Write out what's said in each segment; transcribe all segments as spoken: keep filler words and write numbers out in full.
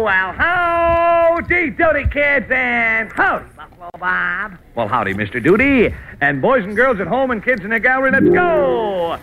well, howdy, Doody kids, and howdy, Buffalo Bob. Well, howdy, Mister Doody, and boys and girls at home and kids in the gallery, let's go.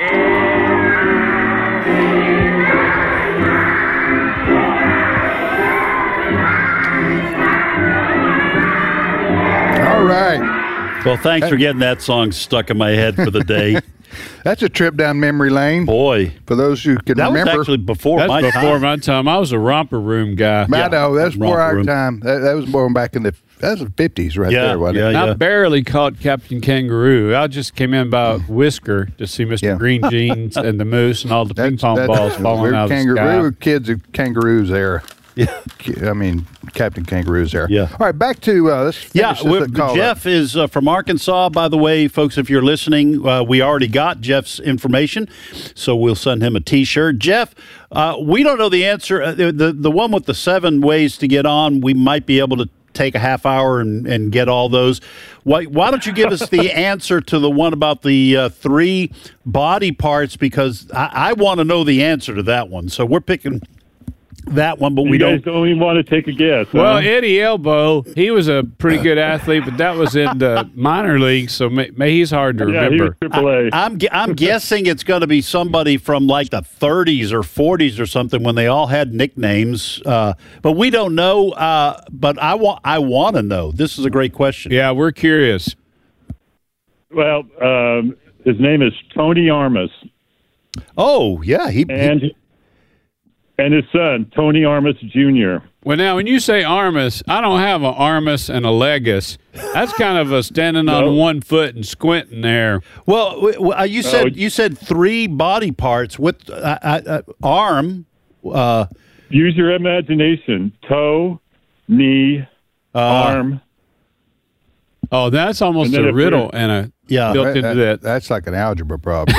All right. Well, thanks for getting that song stuck in my head for the day. That's a trip down memory lane. Boy. For those who can that remember. That was actually before That's my before time. my time. I was a romper room guy. I yeah, know. That's before our room. time. That, that was more back in the, that was the fifties right yeah, there, wasn't yeah, it? Yeah. I barely caught Captain Kangaroo. I just came in by Whisker to see Mister Yeah. Green Jeans and the Moose and all the ping pong That's- balls falling we're out of kangaroo, the sky. We were kids of Kangaroos era. Yeah. I mean, Captain Kangaroo's there. Yeah. All right, back to uh, let's Yeah, finish this we- call Jeff up. is uh, from Arkansas, by the way, folks. If you're listening, uh, we already got Jeff's information, so we'll send him a T-shirt. Jeff, uh, we don't know the answer. Uh, the, the the one with the seven ways to get on, we might be able to take a half hour and, and get all those. Why, why don't you give us the answer to the one about the uh, three body parts? Because I, I want to know the answer to that one. So we're picking that one, but You we guys don't. don't even want to take a guess. Well, huh? Eddie Elbow, he was a pretty good athlete, but that was in the minor leagues, so may, may he's hard to yeah, he was remember. triple A. I'm gu- I'm guessing it's going to be somebody from like the thirties or forties or something when they all had nicknames, uh, but we don't know. Uh, but I want I want to know. This is a great question. Yeah, we're curious. Well, um, his name is Tony Armas, Oh yeah, he, he and and his son Tony Armas Junior Well, now, when you say Armus, I don't have an Armus and a Legus. That's kind of a standing No. on one foot and squinting there. well w- w- uh, you said Oh. you said three body parts with uh, uh, uh, arm. Uh, Use your imagination: toe, knee, uh, arm. Oh, that's almost And then a if riddle you're- and a Yeah. built That- into that- that. That's like an algebra problem.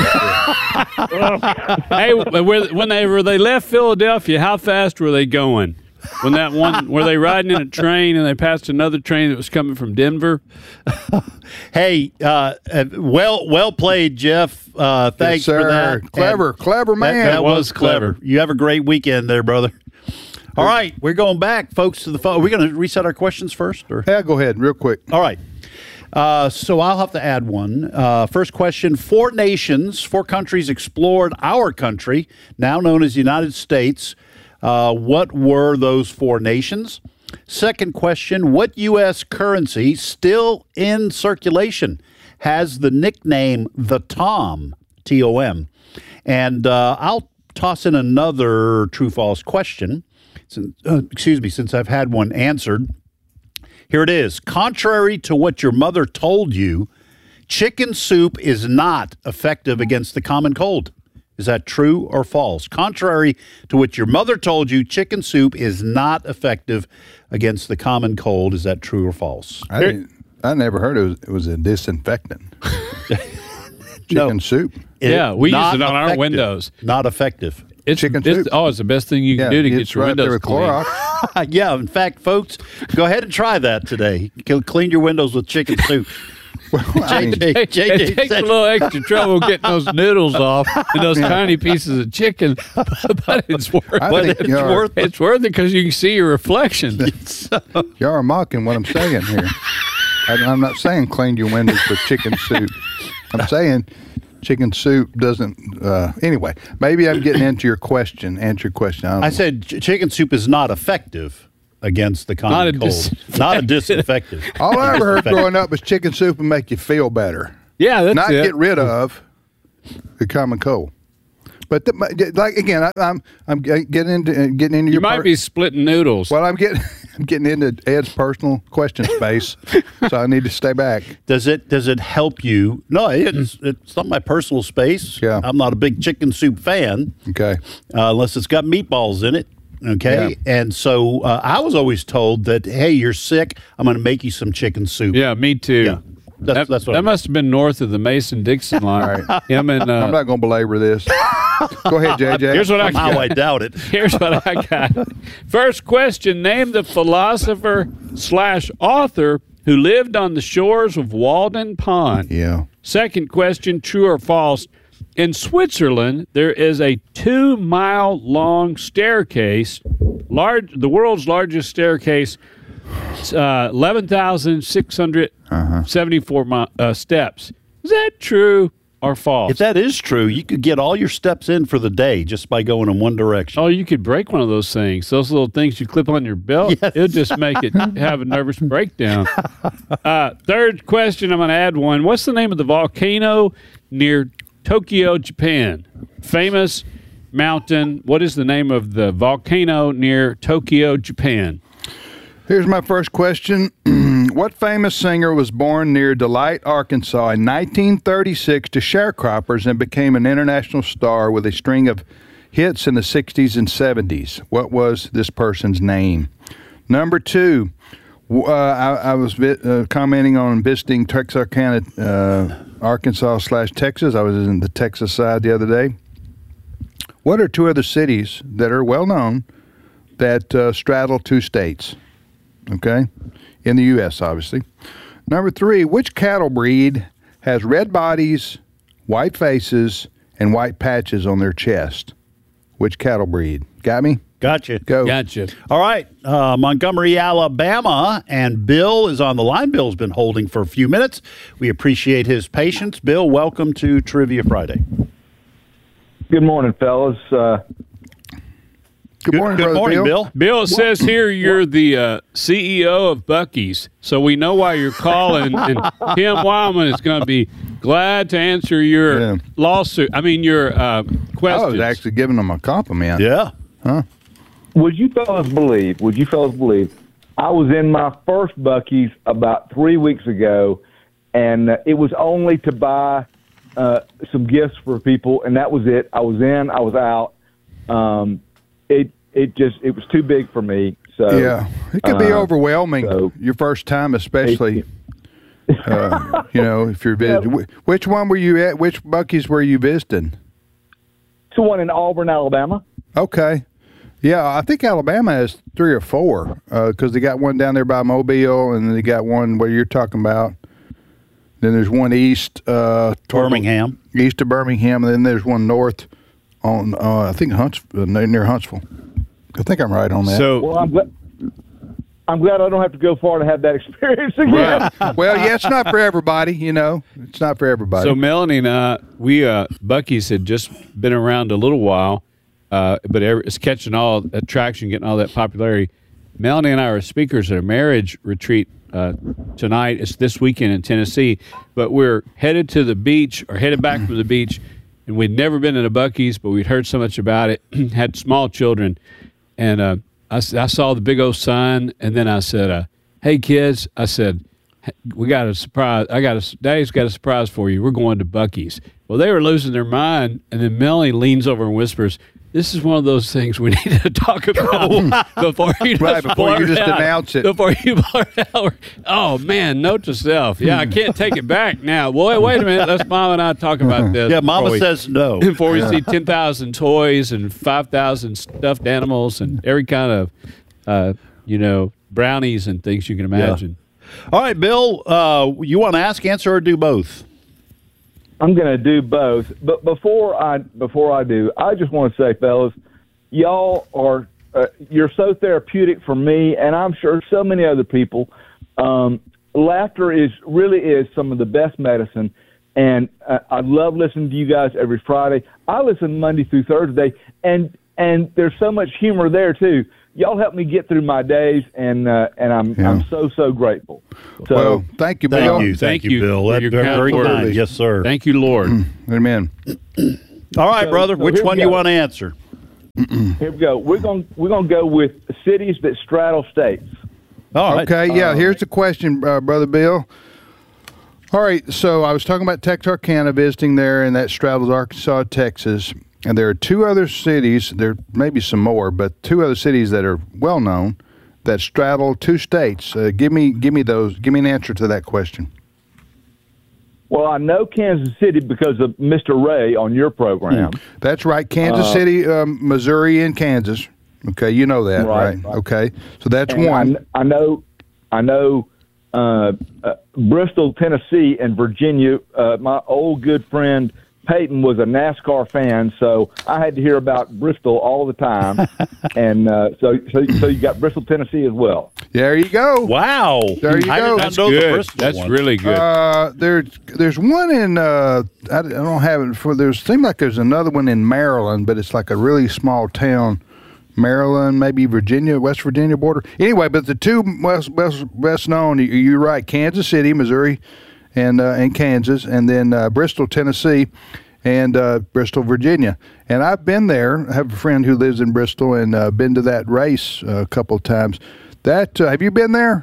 Hey, where, when they were they left Philadelphia, how fast were they going? When that one were they riding in a train and they passed another train that was coming from Denver? hey, uh, uh, well well played, Jeff. Uh, thanks Yes, sir. for that. Clever, And clever that- man. That, was was clever. clever. You have a great weekend there, brother. All right, we're going back, folks, to the phone. Are we going to reset our questions first? Or? Yeah, go ahead, real quick. All right. Uh, so I'll have to add one. Uh, first question. Four nations, four countries explored our country, now known as the United States. Uh, what were those four nations? Second question. What U S currency still in circulation has the nickname the Tom, T O M? And uh, I'll toss in another true-false question. Since, uh, excuse me, since I've had one answered. Here it is. Contrary to what your mother told you, chicken soup is not effective against the common cold. Is that true or false? Contrary to what your mother told you, chicken soup is not effective against the common cold. Is that true or false? I didn't, I never heard it was, it was a disinfectant. Chicken No. soup. It- Yeah, we use not it on our effective. windows. Not effective. It's, Chicken it's, soup. Oh, it's the best thing you can do to it's get your right there windows with clean. Clorox. yeah, in fact, folks, go ahead and try that today. You'll clean your windows with chicken soup. Well, I mean, J J, It J J takes a said- little extra trouble getting those noodles off and those tiny pieces of chicken, but it's worth I it. think It's you're- worth it. It's worth it because you can see your reflection. y'all are mocking what I'm saying here. I, I'm not saying clean your windows with chicken soup. I'm saying chicken soup doesn't. Uh, anyway, maybe I'm getting into your question. Answer your question. I, don't I know. said ch- chicken soup is not effective against the common Not a cold. disinfectant. Not a disinfective. all I ever heard growing up was chicken soup would make you feel better, Yeah, that's not it. get rid of the common cold. But the, my- like again, I, I'm I'm getting into getting into You your. might per- be splitting noodles. Well, I'm getting I'm getting into Ed's personal question space, so I need to stay back. Does it does it help you? No, it's it's not my personal space. Yeah. I'm not a big chicken soup fan Okay. uh, unless it's got meatballs in it. Okay, Yeah. and so uh, I was always told that hey, you're sick. I'm going to make you some chicken soup. Yeah, me too. Yeah. That's, that that's what that I'm- must have been north of the Mason-Dixon line. All right. Him and uh, I'm not going to belabor this. Go ahead, J J. here's what I Somehow got. I doubt it. Here's what I got. First question: name the philosopher slash author who lived on the shores of Walden Pond. Yeah. Second question: true or false? in Switzerland, there is a two-mile-long staircase, large, the world's largest staircase, uh, eleven thousand six hundred seventy-four uh-huh. mi- uh, steps. Is that true or false? If that is true, you could get all your steps in for the day just by going in one direction. Oh, you could break one of those things. Those little things you clip on your belt. Yes. It'll just make it have a nervous breakdown. Uh, third question, I'm going to add one. What's the name of the volcano near Tokyo, Japan? Famous mountain. What is the name of the volcano near Tokyo, Japan? Here's my first question. What famous singer was born near Delight, Arkansas in nineteen thirty-six to sharecroppers and became an international star with a string of hits in the sixties and seventies? What was this person's name? Number two, uh, I, I was vi- uh, commenting on visiting Texarkana, uh, Arkansas slash Texas. I was in the Texas side the other day. What are two other cities that are well known that uh, straddle two states? Okay, in the U S, obviously. Number three, which cattle breed has red bodies, white faces, and white patches on their chest? Which cattle breed? Got me? Gotcha. Go. Gotcha. All right, uh, Montgomery, Alabama, and Bill is on the line. Bill's been holding for a few minutes. We appreciate his patience. Bill, welcome to Trivia Friday. Good morning, fellas. Uh, Good morning, good Brother morning, Bill. Bill. Bill, it says here you're the uh, C E O of Buc-ee's, so we know why you're calling, and Tim Wyman is going to be glad to answer your Yeah. lawsuit. I mean, your uh, I questions. was actually giving them a compliment. Yeah. would you fellas believe? Would you fellas believe? I was in my first Buc-ee's about three weeks ago, and uh, it was only to buy uh, some gifts for people, and that was it. I was in, I was out. Um, it it just it was too big for me. So Yeah, it could be uh, overwhelming so- your first time, especially. uh, you know, if you're visiting. Wh- Which one were you at? Which Buc-ee's were you visiting? It's the one in Auburn, Alabama. Okay. Yeah, I think Alabama has three or four because they got one down there by Mobile, and then they got one where you're talking about. Then there's one east, uh, toward- Birmingham. east of Birmingham, and then there's one north on, uh, I think, Hunts, uh, near Huntsville. I think I'm right on that. So, Well, I'm glad. I'm glad I don't have to go far to have that experience again. Right. Well, yeah, it's not for everybody, you know. It's not for everybody. so Melanie and I, we uh, Buc-ee's had just been around a little while, uh, but every, it's catching all attraction, getting all that popularity. Melanie and I are speakers at a marriage retreat uh, tonight. It's this weekend in Tennessee, but we're headed to the beach or headed back from the beach, and we'd never been in a Buc-ee's, but we'd heard so much about it. Had small children, and uh, I, s- I saw the big old sign, and then I said, uh, "Hey kids," I said, "Hey, we got a surprise. I got a Daddy's got a surprise for you. We're going to Buc-ee's." Well, they were losing their mind, and then Melanie leans over and whispers, "This is one of those things we need to talk about before you just Right, before you blurt just out. announce it. Before you blurt out, oh man, note to self. Yeah, I can't take it back now. Boy, wait a minute. Let's Mom and I talk about this. Yeah, Mama before we- says no. before we see ten thousand toys and five thousand stuffed animals and every kind of, uh, you know, brownies and things you can imagine. All right, Bill, uh, you want to ask, answer, or do both? I'm going to do both, but before I before I do, I just want to say, fellas, y'all are uh, you're so therapeutic for me, and I'm sure so many other people. Um, laughter is really is some of the best medicine, and uh, I love listening to you guys every Friday. I listen Monday through Thursday, and and there's so much humor there too. Y'all help me get through my days, and uh, and I'm Yeah. I'm so so grateful. So. well, thank you, Thank Bill. you. Thank, Thank you, you Bill. for That's your very, kind very words. kind. Yes, sir. Thank you, Lord. Amen. All right, So- brother, so which here we one do you go. want to answer? Here we go. We're going we're going to go with cities that straddle states. All right. Okay, yeah, here's the question, uh, Brother Bill. All right, so I was talking about Texarkana, visiting there, and that straddles Arkansas, Texas. And there are two other cities, there may be some more, but two other cities that are well known that straddle two states. Uh, give me give me those. Give me an answer to that question. Well, I know Kansas City because of Mister Ray on your program. That's right, Kansas City, um, Missouri, and Kansas. Okay, you know that, right? Right, right. Okay, so that's And one. I, I know, I know, uh, uh, Bristol, Tennessee, and Virginia. Uh, my old good friend Peyton was a NASCAR fan, so I had to hear about Bristol all the time, and uh, so, so so you got Bristol, Tennessee as well. There you go. Wow. There you I go. did not That's know the good. Bristol That's one. really good. Uh, there's there's one in uh, I, I don't have it for. There's seems like there's another one in Maryland, but it's like a really small town. Maryland, maybe Virginia, West Virginia border. Anyway, but the two best, best, best known, you- you're right, Kansas City, Missouri, and uh, and Kansas, and then uh, Bristol, Tennessee, and uh, Bristol, Virginia. And I've been there. I have a friend who lives in Bristol, and uh, been to that race uh, a couple of times. That uh, have you been there?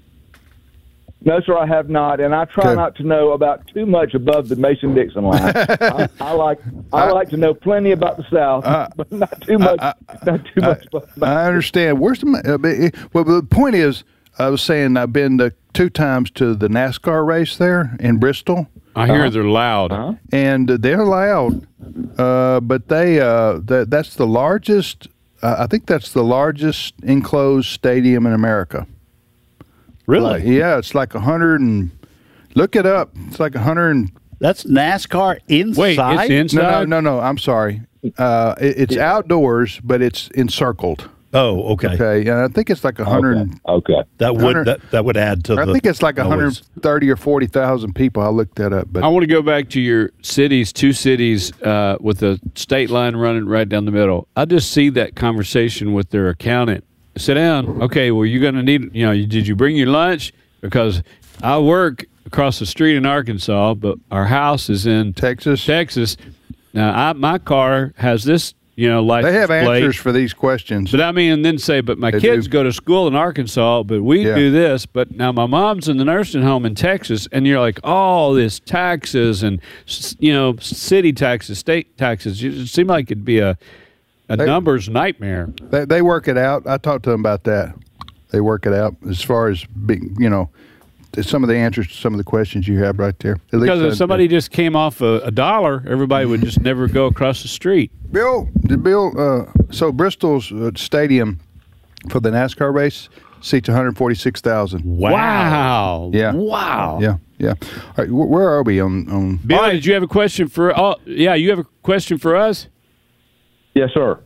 No, sir, I have not, and I try Okay. not to know about too much above the Mason-Dixon line. I, I like I like to know plenty about the South, Uh, but not too much. not too much. about, I understand. Where's the? ma- Uh, but it- well, the point is, I was saying I've been to two times to the NASCAR race there in Bristol. I hear they're loud. Uh-huh. And they're loud, uh, but they uh, that that's the largest. Uh, I think that's the largest enclosed stadium in America. Really? Like, yeah, it's like a hundred and look it up. It's like a hundred and That's NASCAR inside? Wait, it's no, inside? no, no, no. I'm sorry. Uh, it, it's outdoors, but it's encircled. Oh, okay. Okay, and I think it's like a hundred. and Okay. That would Hundred- that, that would add to I the think it's like noise. one hundred thirty or forty thousand people. I looked that up, but I want to go back to your cities, two cities uh, with the state line running right down the middle. I just see that conversation with their accountant. Sit down. Okay, well, you're going to need, you know, did you bring your lunch? Because I work across the street in Arkansas, but our house is in Texas. Texas. Now, I, my car has this, you know, license They have plate. answers for these questions. But I mean, and then say, but my They kids do. go to school in Arkansas, but we Yeah. do this. But now my mom's in the nursing home in Texas, and you're like, oh, this taxes and, s- you know, city taxes, state taxes. It seemed like it'd be a, a They- numbers nightmare. They, they work it out. I talked to them about that. They work it out as far as being, you know, some of the answers to some of the questions you have right there. At least Because if I- somebody just came off a, a dollar, everybody would just never go across the street. Bill, did Bill, uh, so Bristol's uh, stadium for the NASCAR race seats one hundred forty-six thousand. Wow. Yeah. Wow. Yeah, yeah. All right, wh- where are we on? on Bill, did you have a question for? Oh, yeah, you have a question for us? Yes, sir.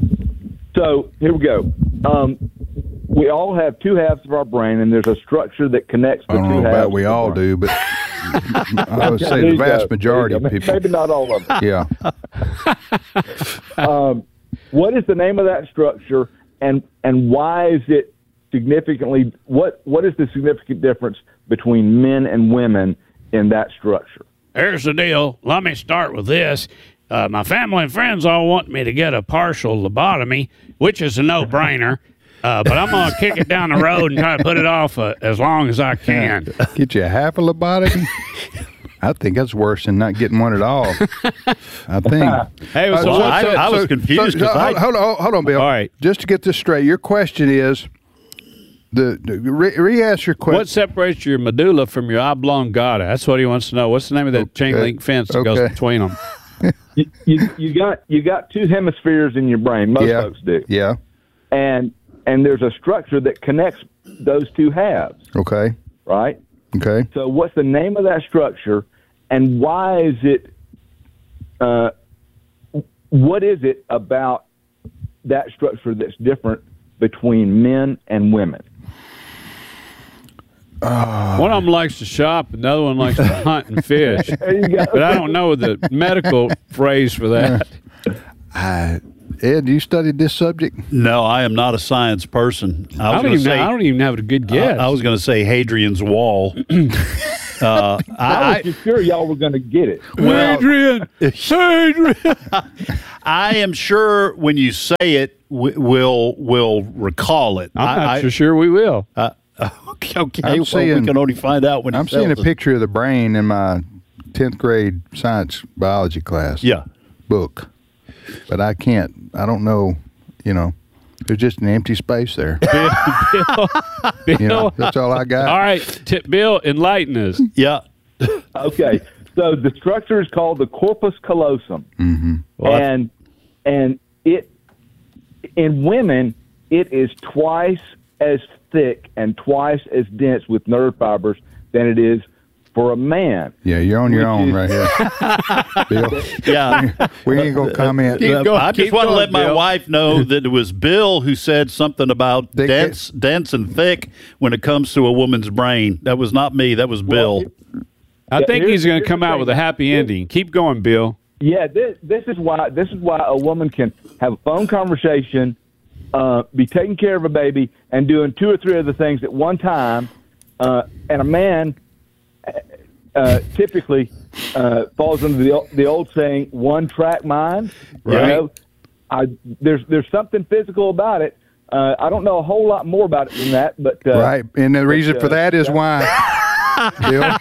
So here we go. Um, we all have two halves of our brain, and there's a structure that connects the I don't two know halves. about we of the all brain. do, but I would Yeah, say there the you vast go. majority There of you go. people. Maybe not all of them. Yeah. Um, what is the name of that structure, and and why is it significantly? What what is the significant difference between men and women in that structure? Here's the deal. Let me start with this. Uh, my family and friends all want me to get a partial lobotomy, which is a no-brainer. Uh, but I'm going to kick it down the road and try to put it off uh, as long as I can. Get you a half a lobotomy? I think that's worse than not getting one at all. I think. Hey, Uh, so so- what's I, up? I was so- confused so- because hold, I hold on, hold on, Bill. All right. Just to get this straight, your question is the, the re, re-ask your question. What separates your medulla from your oblongata? That's what he wants to know. What's the name of that chain Okay. link fence that goes Okay. between them? You, you, you got you got two hemispheres in your brain. Most Yeah. folks do, Yeah. and and there's a structure that connects those two halves, Okay. right? Okay. So, what's the name of that structure, and why is it? Uh, what is it about that structure that's different between men and women? One of them likes to shop, and the other one likes to hunt and fish. There you go. But I don't know the medical phrase for that. I, Ed, you studied this subject? no, I am not a science person. I I was don't, going to even, say I don't even have a good I, guess. I was going to say Hadrian's Wall. uh, I I, was just sure y'all were going to get it. well, Adrian, Adrian. I am sure when you say it, we, we'll will recall it. I'm I, not I- so sure we will. Uh, okay, okay. I'm well, seeing- we can only find out when I'm he seeing a tells us. picture of the brain in my tenth grade science biology class Yeah. book, but I can't, I don't know, you know, there's just an empty space there. Bill, Bill. You know, that's all I got. All right, T- Bill, enlighten us. Yeah. Okay, so the structure is called the corpus callosum, Well, I- and and it in women it is twice as thick and twice as dense with nerve fibers than it is for a man. Yeah, you're on your Which own is- right here, Bill. Yeah. We ain't gonna comment. Uh, going, I just keep want to going, let my Bill. wife know that it was Bill who said something about Thick- dense, dense and thick when it comes to a woman's brain. That was not me. That was Bill. I Yeah, think here's- he's going to here's come the out thing. with a happy ending. Keep going, Bill. Yeah, this this is why this is why a woman can have a phone conversation, uh, be taking care of a baby, and doing two or three other things at one time, uh, and a man uh, typically uh, falls under the the old saying "one track mind." You Right. know, I there's there's something physical about it. Uh, I don't know a whole lot more about it than that, but uh, Right, and the reason uh, for that is that- why. Bill,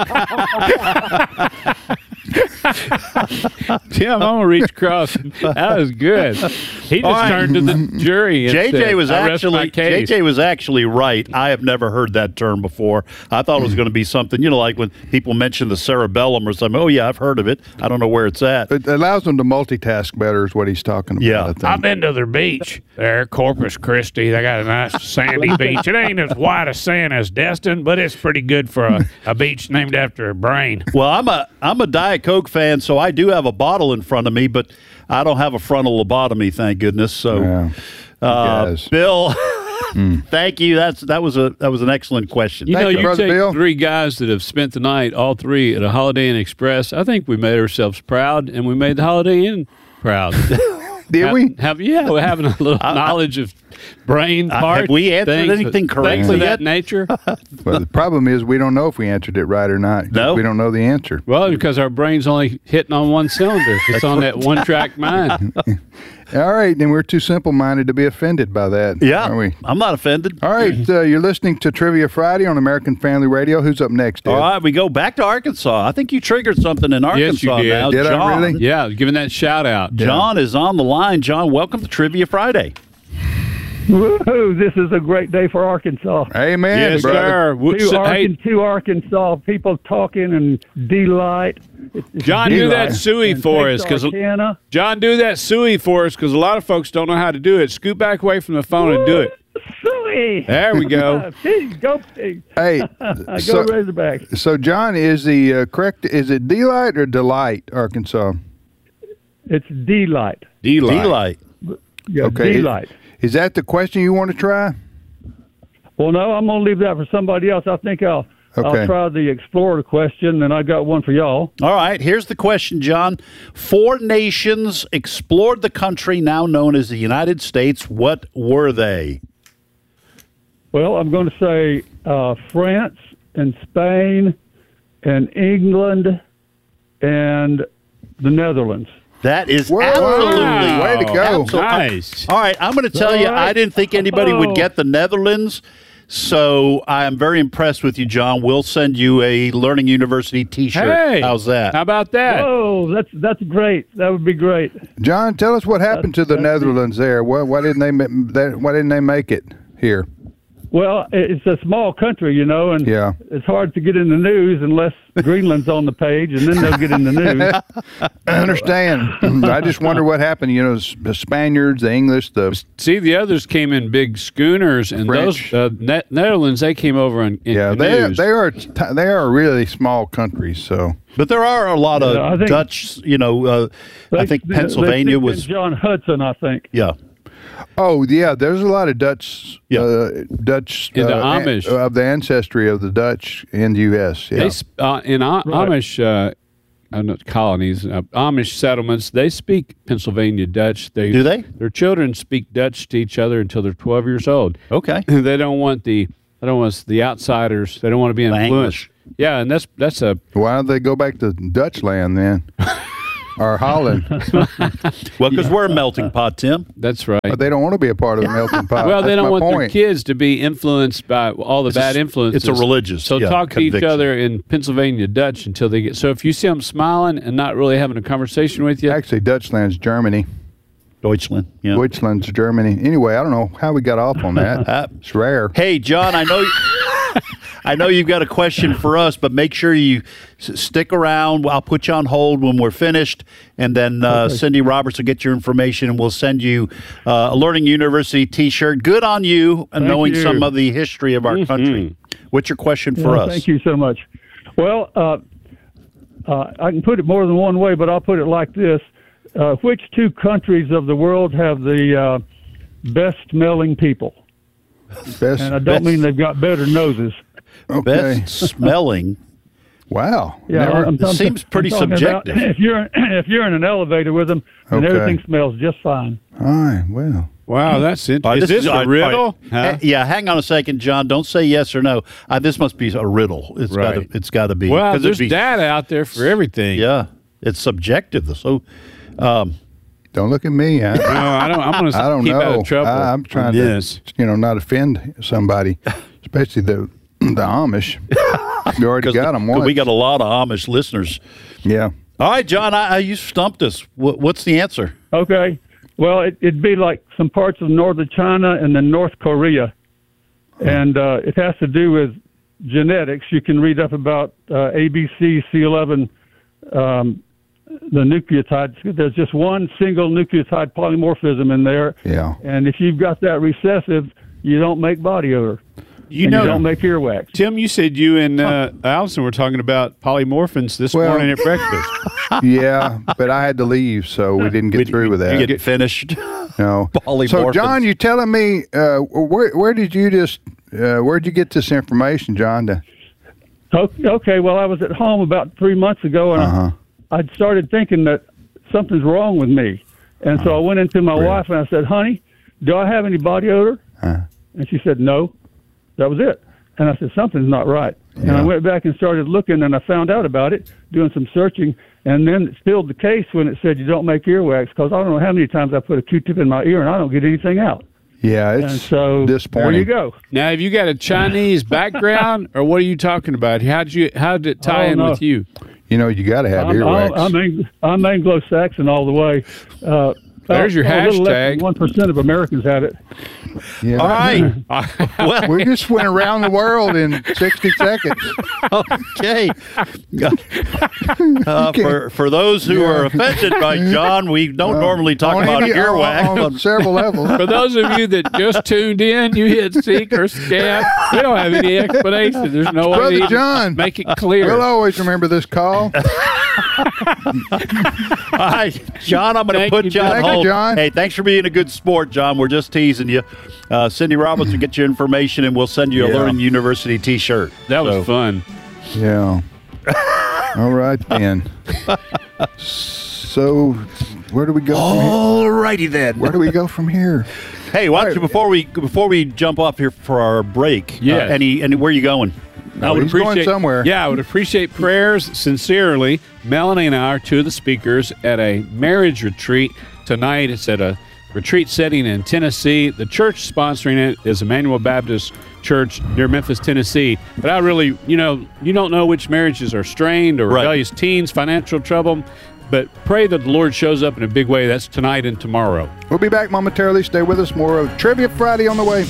Tim, I'm going to reach across. That was good. He just right. turned to the jury. And J J said, was "I rest my actually case." J J was actually right. I have never heard that term before. I thought it was going to be something, you know, like when people mention the cerebellum or something. Oh yeah, I've heard of it. I don't know where it's at. it allows them to multitask better, is what he's talking about. Yeah. I think. I've been to their beach there, Corpus Christi. They got a nice sandy beach. It ain't as white as sand as Destin, but it's pretty good for a, a beach named after a brain. Well, I'm a I'm a Diet Coke fan, so I do have a bottle in front of me, but I don't have a frontal lobotomy, thank goodness. So, Yeah. uh, Yes. Bill, thank you. That's that was a that was an excellent question. You know, Thank you, you Brother take Bill. three guys that have spent the night, all three, at a Holiday Inn Express. I think we made ourselves proud, and we made the Holiday Inn proud. Did have, we? Have yeah, we're having a little knowledge of brain I- parts. have we answered things, anything Things correctly of that yet? nature. Well, the problem is we don't know if we answered it right or not. 'cause No. we don't know the answer. Well, because our brain's only hitting on one cylinder. It's on that one-track mind. All right, then we're too simple-minded to be offended by that. Yeah, Are we? I'm not offended. All right, uh, you're listening to Trivia Friday on American Family Radio. Who's up next, Ed? All right, we go back to Arkansas. I think you triggered something in Yes, you Arkansas did. now. Did I John, really? Yeah, giving that shout out. John is on the line. John, welcome to Trivia Friday. Woohoo! This is a great day for Arkansas. Amen, Yes, brother. sir. W- Two, so- hey, Arkan- two Arkansas people talking and delight. It's- it's John, do delight. that suey And for us, 'cause- Texarkana. John, do that suey for us because a lot of folks don't know how to do it. Scoot back away from the phone and do it. Suey. There we go. Uh, Pig, go pig. Hey, go so, Razorbacks. so John, is the uh, correct? Is it Delight or Delight, Arkansas? It's delight. D-Light. Delight. Yeah, Okay. delight. Is that the question you want to try? Well, no, I'm going to leave that for somebody else. I think I'll Okay. I'll try the Explorer question, and I got one for y'all. All right, here's the question, John. Four nations explored the country now known as the United States. What were they? Well, I'm going to say uh, France and Spain and England and the Netherlands. That is Whoa. absolutely Wow. Way to go. absolutely- Nice. All right, I'm going to tell you, All right. I didn't think anybody would Oh. get the Netherlands, so I am very impressed with you, John. We'll send you a Learning University T-shirt. Hey, How's that? How about that? Oh, that's that's great. That would be great. John, tell us what happened to the That's- that's Netherlands there. Why, why didn't they? ma- that- Why didn't they make it here? Well, it's a small country, you know, and Yeah. it's hard to get in the news unless Greenland's on the page, and then they'll get in the news. I understand. I just wonder what happened. You know, s- the Spaniards, the English, the See, the others came in big schooners, and French. those uh, Ne- Netherlands they came over in, in yeah, they canoes. they are t- they are really small countries. So But there are a lot of Yeah, I think- Dutch, you know, uh, I They- think they- Pennsylvania they think was, in John Hudson, I think. yeah. oh yeah, there's a lot of Dutch Yeah. uh, Dutch In the uh, Amish. of the ancestry of the Dutch in the U S. Yeah. They sp- uh, in A- Right. Amish uh, uh, not colonies, uh, Amish settlements, they speak Pennsylvania Dutch. They Do they? Their children speak Dutch to each other until they're twelve years old. Okay. They don't want the they don't want the outsiders. They don't want to be The influenced. English. Yeah, and that's that's a Why don't they go back to Dutch land then, or Holland? Well, because we're a melting pot, Tim. that's right. But they don't want to be a part of the melting pot. Well, they That's don't my want their point. kids to be influenced by all the It's a bad s- influences. it's a religious, So yeah, talk to each conviction. other in Pennsylvania Dutch until they get. So if you see them smiling and not really having a conversation with you, Actually, Dutchland's Germany. Deutschland. Yeah. Deutschland's Germany. Anyway, I don't know how we got off on that. Uh, It's rare. Hey, John, I know I know you've got a question for us, but make sure you s- stick around. I'll put you on hold when we're finished, and then uh, Cindy Roberts will get your information, and we'll send you uh, a Learning University T-shirt. Good on you, and Thank knowing you. some of the history of our country. What's your question for Well, us? Thank you so much. Well, uh, uh, I can put it more than one way, but I'll put it like this. Uh, which two countries of the world have the uh, best smelling people? Best, And I don't best, mean they've got better noses. okay. Best smelling. Wow. Yeah, Never- I'm, It I'm, seems I'm pretty talking about subjective. If you're if you're in an elevator with them, and Okay. everything smells just fine. all right. Well, Wow, that's All interesting. right, Is this all a right, riddle? all right. Huh? Ha- Yeah, hang on a second, John. Don't say yes or no. Uh, this must be a riddle. It's got Right. to. It's got to be. Well, 'cause it'd there's be- data out there for everything. Yeah, it's subjective. So, um, don't look at me. I, No, I don't. I'm going to I don't keep know. out of trouble. I, I'm trying on this. to, you know, not offend somebody, especially the the Amish. You already got them 'cause once. we got a lot of Amish listeners. yeah. All right, John, I, I you stumped us. What, what's the answer? Okay. Well, it, it'd be like some parts of northern China and then North Korea, and uh, it has to do with genetics. You can read up about uh, A B C C eleven, um, the nucleotides. There's just one single nucleotide polymorphism in there, Yeah. and if you've got that recessive, you don't make body odor. You and know, you don't make earwax. Tim, you said you and uh, Allison were talking about polymorphins this Well- morning at breakfast. Yeah, but I had to leave, so we didn't get through with that. You get finished. No. Polymorphins. So, John, you telling me uh, where where did you just uh, where'd you get this information, John? To, Okay, okay, well, I was at home about three months ago, and Uh-huh. I, I'd started thinking that something's wrong with me. And so I went into my Really? wife and I said, honey, do I have any body odor? Uh. And she said, no. That was it. And I said, something's not right. And I Yeah. went back and started looking, and I found out about it, doing some searching, and then it filled the case when it said you don't make earwax, because I don't know how many times I put a Q-tip in my ear, and I don't get anything out. yeah, And it's so disappointing. there you go. Now, have you got a Chinese background, or what are you talking about? How'd you how did it tie Oh, in no. with you? You know, you got to have I'm, earwax. I'm, Ang- I'm Anglo-Saxon all the way. Uh, There's your a little less than hashtag. one percent of Americans have it. yeah. All right. well, We just went around the world in sixty seconds. okay. Uh, for for those who Yeah. are offended by John, we don't normally talk On about any- earwax. on, on but- several levels. For those of you that just tuned in, you hit seek or scam. We don't have any explanation. There's no way Brother to John, make it clear. We'll always remember this call. All right, John, I'm going to Thank put you, you on Thank you, hold. John. Hey, thanks for being a good sport, John. We're just teasing you. Uh, Cindy Roberts will get you information, and we'll send you a Yeah. Learning University T-shirt. That was So- fun. Yeah. All right, then. So, where do we go from here? All righty then. Where do we go from here? Hey, why don't you before we before we jump off here for our break? Yes. Uh, any any where are you going? I would he's going appreciate somewhere. Yeah, I would appreciate prayers sincerely. Melanie and I are two of the speakers at a marriage retreat tonight. It's at a retreat setting in Tennessee. The church sponsoring it is Emmanuel Baptist Church near Memphis, Tennessee. But I really, you know, you don't know which marriages are strained or Right. rebellious teens, financial trouble. But pray that the Lord shows up in a big way. That's tonight and tomorrow. We'll be back momentarily. Stay with us. More of Trivia Friday on the way.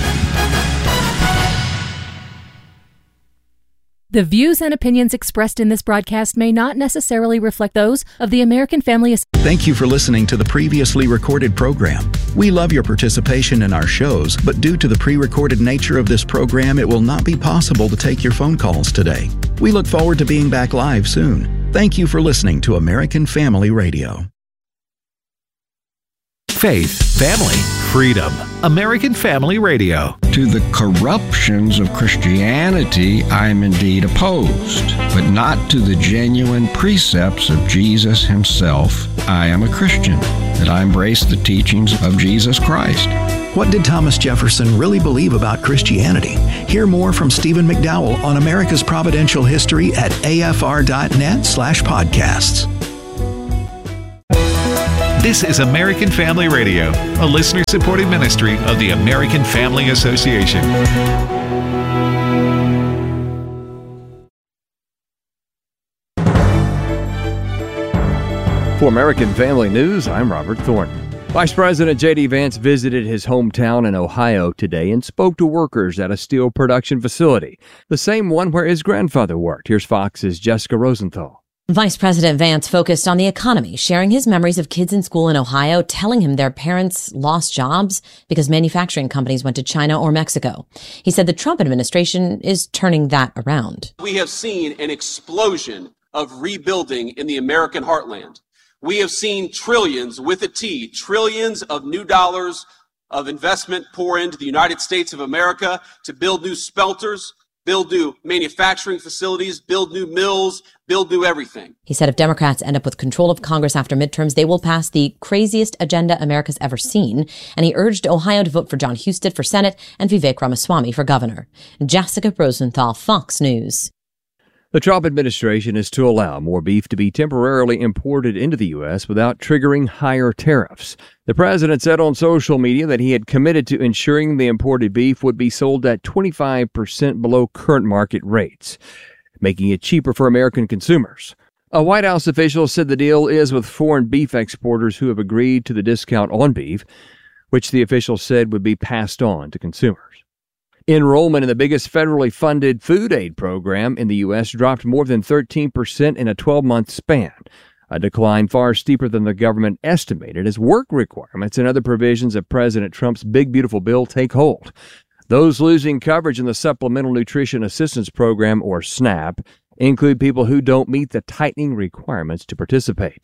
The views and opinions expressed in this broadcast may not necessarily reflect those of the American Family Association. Thank you for listening to the previously recorded program. We love your participation in our shows, but due to the pre-recorded nature of this program, it will not be possible to take your phone calls today. We look forward to being back live soon. Thank you for listening to American Family Radio. Faith, family, freedom. American Family Radio. To the corruptions of Christianity, I am indeed opposed, but not to the genuine precepts of Jesus himself. I am a Christian, that I embrace the teachings of Jesus Christ. What did Thomas Jefferson really believe about Christianity? Hear more from Stephen McDowell on America's Providential History at afr.net slash podcasts. This is American Family Radio, a listener-supported ministry of the American Family Association. For American Family News, I'm Robert Thornton. Vice President J D. Vance visited his hometown in Ohio today and spoke to workers at a steel production facility, the same one where his grandfather worked. Here's Fox's Jessica Rosenthal. Vice President Vance focused on the economy, sharing his memories of kids in school in Ohio, telling him their parents lost jobs because manufacturing companies went to China or Mexico. He said the Trump administration is turning that around. We have seen an explosion of rebuilding in the American heartland. We have seen trillions with a T, trillions of new dollars of investment pour into the United States of America to build new smelters, build new manufacturing facilities, build new mills, build new everything. He said if Democrats end up with control of Congress after midterms, they will pass the craziest agenda America's ever seen. And he urged Ohio to vote for John Husted for Senate and Vivek Ramaswamy for governor. Jessica Rosenthal, Fox News. The Trump administration is to allow more beef to be temporarily imported into the U S without triggering higher tariffs. The president said on social media that he had committed to ensuring the imported beef would be sold at twenty-five percent below current market rates, making it cheaper for American consumers. A White House official said the deal is with foreign beef exporters who have agreed to the discount on beef, which the official said would be passed on to consumers. Enrollment in the biggest federally funded food aid program in the U S dropped more than thirteen percent in a twelve-month span, a decline far steeper than the government estimated as work requirements and other provisions of President Trump's Big Beautiful Bill take hold. Those losing coverage in the Supplemental Nutrition Assistance Program, or SNAP, include people who don't meet the tightening requirements to participate.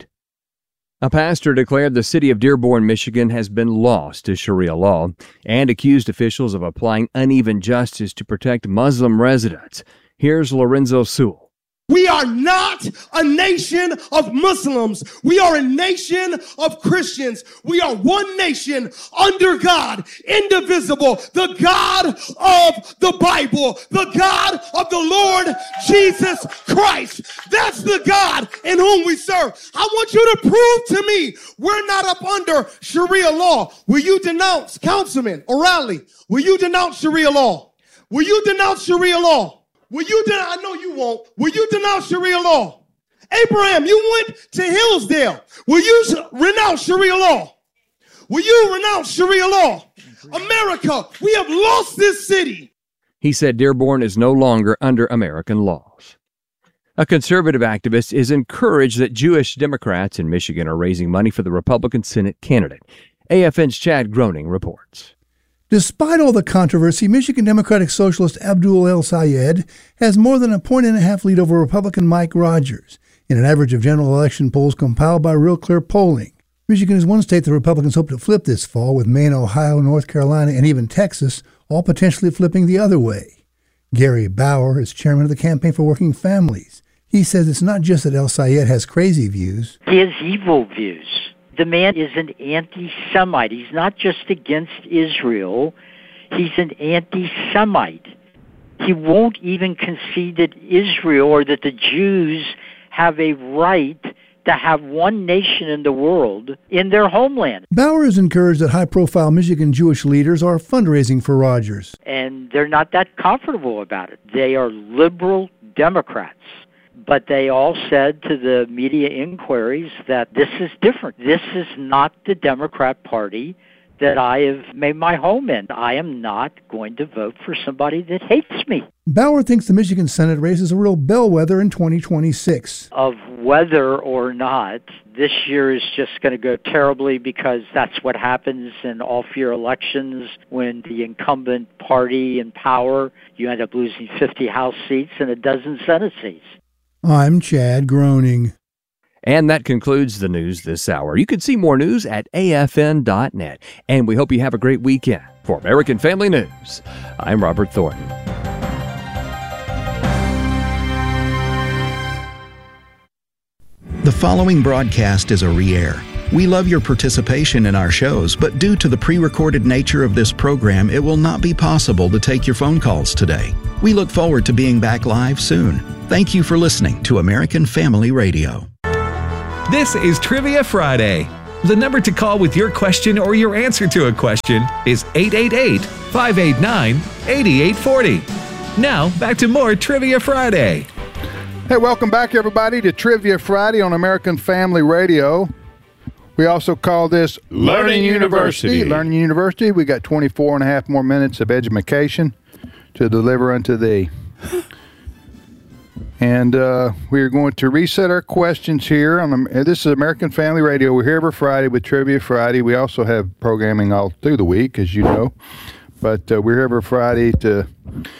A pastor declared the city of Dearborn, Michigan has been lost to Sharia law and accused officials of applying uneven justice to protect Muslim residents. Here's Lorenzo Sewell. We are not a nation of Muslims. We are a nation of Christians. We are one nation under God, indivisible, the God of the Bible, the God of the Lord Jesus Christ. That's the God in whom we serve. I want you to prove to me we're not up under Sharia law. Will you denounce, Councilman O'Reilly, will you denounce Sharia law? Will you denounce Sharia law? Will you denounce, I know you won't, will you denounce Sharia law? Abraham, you went to Hillsdale. Will you renounce Sharia law? Will you renounce Sharia law? America, we have lost this city. He said Dearborn is no longer under American laws. A conservative activist is encouraged that Jewish Democrats in Michigan are raising money for the Republican Senate candidate. A F N's Chad Groening reports. Despite all the controversy, Michigan Democratic Socialist Abdul El-Sayed has more than a point and a half lead over Republican Mike Rogers in an average of general election polls compiled by Real Clear Polling. Michigan is one state the Republicans hope to flip this fall, with Maine, Ohio, North Carolina, and even Texas all potentially flipping the other way. Gary Bauer is chairman of the Campaign for Working Families. He says it's not just that El-Sayed has crazy views. He has evil views. The man is an anti-Semite. He's not just against Israel. He's an anti-Semite. He won't even concede that Israel or that the Jews have a right to have one nation in the world in their homeland. Bauer is encouraged that high-profile Michigan Jewish leaders are fundraising for Rogers. And they're not that comfortable about it. They are liberal Democrats. But they all said to the media inquiries that this is different. This is not the Democrat Party that I have made my home in. I am not going to vote for somebody that hates me. Bauer thinks the Michigan Senate race is a real bellwether in twenty twenty-six. Of whether or not this year is just going to go terribly, because that's what happens in off-year elections when the incumbent party in power, you end up losing fifty House seats and a dozen Senate seats. I'm Chad Groening. And that concludes the news this hour. You can see more news at A F N dot net. And we hope you have a great weekend. For American Family News, I'm Robert Thornton. The following broadcast is a re-air. We love your participation in our shows, but due to the pre-recorded nature of this program, it will not be possible to take your phone calls today. We look forward to being back live soon. Thank you for listening to American Family Radio. This is Trivia Friday. The number to call with your question or your answer to a question is eight eight eight, five eight nine, eight eight four zero. Now, back to more Trivia Friday. Hey, welcome back, everybody, to Trivia Friday on American Family Radio. We also call this Learning University. Learning University. We got twenty-four and a half more minutes of education to deliver unto thee. And uh, we're going to reset our questions here. On, this is American Family Radio. We're here every Friday with Trivia Friday. We also have programming all through the week, as you know. But uh, we're here every Friday to,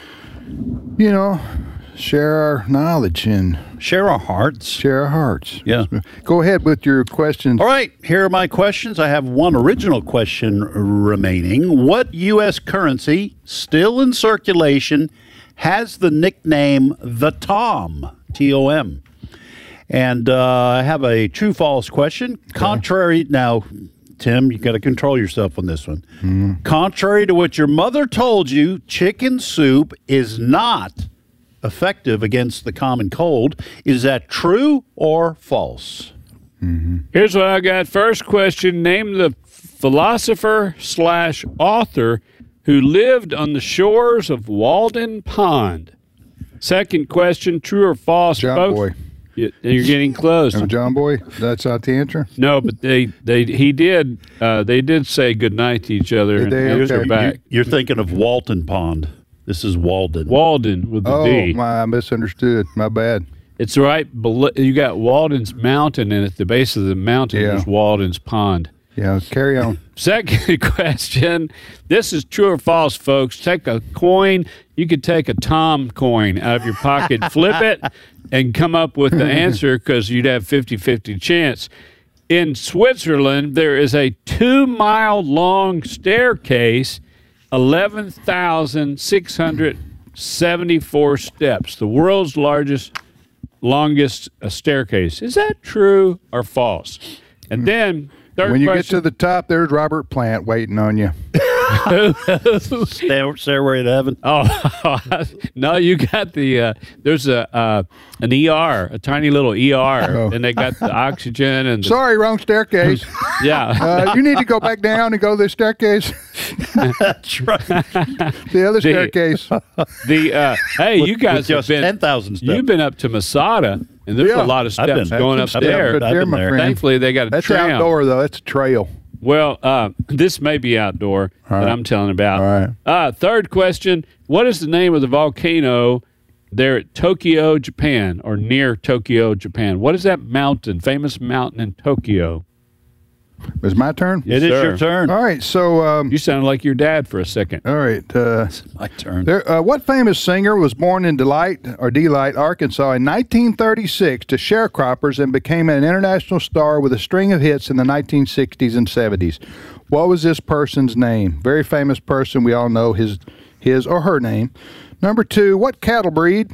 you know, share our knowledge and share our hearts. Share our hearts. Yeah. Go ahead with your questions. All right. Here are my questions. I have one original question remaining. What U S currency, still in circulation, has the nickname the Tom? T O M. And uh, I have a true-false question. Okay. Contrary, now, Tim, you got to control yourself on this one. Mm. Contrary to what your mother told you, chicken soup is not effective against the common cold. Is that true or false? Mm-hmm. Here's what I got. First question, name the philosopher slash author who lived on the shores of Walden Pond. Second question, true or false? John Both? Boy. You're getting close. Oh, John Boy? That's not the answer? No, but they, they he did uh, they did say goodnight to each other and they, answer okay. back. You're thinking of Walton Pond. This is Walden. Walden with the oh, D. Oh, my, I misunderstood. My bad. It's right below. You got Walden's Mountain, and at the base of the mountain Yeah. is Walden's Pond. Yeah, carry on. Second question. This is true or false, folks. Take a coin. You could take a Tom coin out of your pocket, flip it, and come up with the answer because you'd have fifty-fifty chance. In Switzerland, there is a two-mile-long staircase, eleven thousand six hundred seventy-four steps, the world's largest, longest uh, staircase. Is that true or false? And then... Third when you question. get to the top, there's Robert Plant waiting on you. Stair, stairway to heaven. Oh, no, you got the, uh, there's a uh, an E R, a tiny little E R, Oh. and they got the oxygen and the, Sorry, wrong staircase. yeah. Uh, you need to go back down and go to the staircase. That's right. The other The- staircase. The uh, hey, With- you guys with have just been ten thousand steps. You've been up to Masada, and there's Yeah. a lot of I've steps been- going I've up been- there. I've been my there. friend. Thankfully, they got a That's tram. outdoor, though. That's a trail. Well, uh, this may be outdoor All that right. I'm telling about. All right. Uh, third question: what is the name of the volcano there at Tokyo, Japan, or near Tokyo, Japan? What is that mountain? Famous mountain in Tokyo. It's my turn? It is Sir. your turn. All right, so... Um, You sounded like your dad for a second. all right. Uh, It's my turn. there, uh, what famous singer was born in Delight, or Delight, Arkansas in nineteen thirty-six to sharecroppers and became an international star with a string of hits in the nineteen sixties and seventies? What was this person's name? Very famous person. We all know his, his or her name. Number two, what cattle breed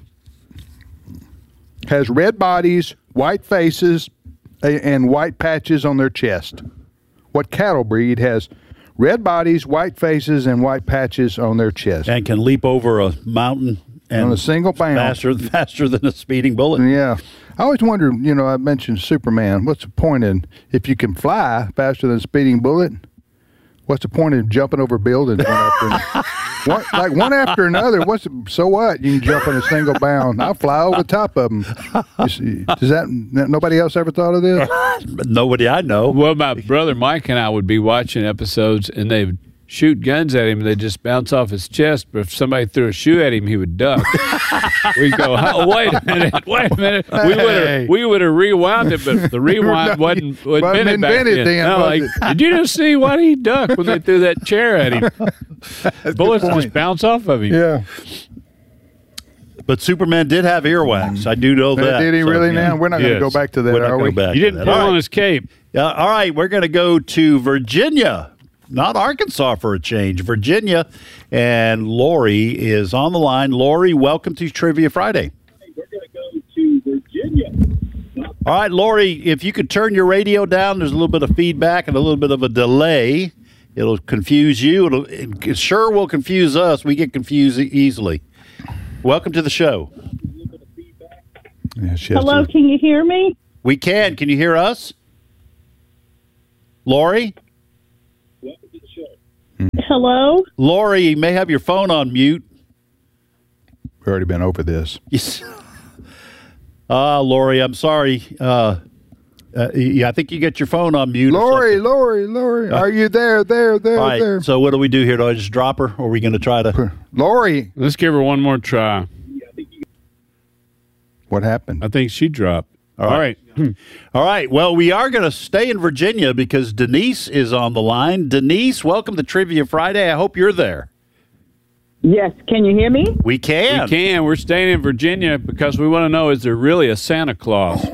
has red bodies, white faces, a- and white patches on their chest? What cattle breed has red bodies, white faces, and white patches on their chest? And can leap over a mountain and On a single bound. faster faster than a speeding bullet. Yeah. I always wondered, you know, I mentioned Superman. What's the point in, if you can fly faster than a speeding bullet, what's the point in jumping over buildings one after one, like one after another? What's so what? You can jump in a single bound. I'll fly over the top of them. Does that nobody else ever thought of this? Nobody I know. Well, my brother Mike and I would be watching episodes, and they would shoot guns at him, and they just bounce off his chest. But if somebody threw a shoe at him, he would duck. We'd go, oh, wait a minute, wait a minute. We would have Hey. we would have rewound it, but the rewind wasn't, wasn't Wasn't invented back invented then. then, No, was like, it? did you just see why he ducked when they threw that chair at him? Bullets just bounce off of him. Yeah. But Superman did have earwax. I do know that. Did he So, really yeah. now? We're not going to Yes. go back to that, We're not are gonna we? go back You to didn't that. pull All on right. his cape. Yeah, all right, we're going to go to Virginia, not Arkansas for a change. Virginia, and Lori is on the line. Lori, welcome to Trivia Friday. We're going to go to Virginia. All right, Lori, if you could turn your radio down, there's a little bit of feedback and a little bit of a delay. It'll confuse you. It'll, it sure will confuse us. We get confused e- easily. Welcome to the show. Yeah, she has Hello, to- can you hear me? We can. Can you hear us? Lori? Hello? Lori, you may have your phone on mute. We've already been over this. Yes. Ah, Lori, I'm sorry. Uh, uh, yeah, I think you get your phone on mute. or Lori, something. Lori, Lori, are you there, there, there, All right, there? so what do we do here? Do I just drop her, or are we going to try to? Lori. Let's give her one more try. What happened? I think she dropped. All right. All right. Well, we are going to stay in Virginia because Denise is on the line. Denise, welcome to Trivia Friday. I hope you're there. Yes. Can you hear me? We can. We can. We're staying in Virginia because we want to know, is there really a Santa Claus?